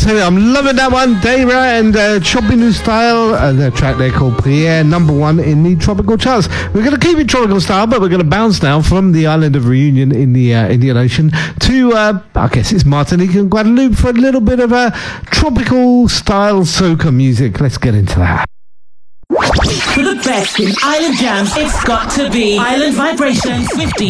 saying I'm loving that one. Dayra and Chopinu Style, the track there called Pierre, number 1 in the tropical charts. We're going to keep it tropical style, but we're going to bounce now from the island of Reunion in the Indian Ocean to, I guess it's Martinique and Guadeloupe for a little bit of a tropical style soca music. Let's get into that. For the best in Island Jams, it's got to be Island Vibrations with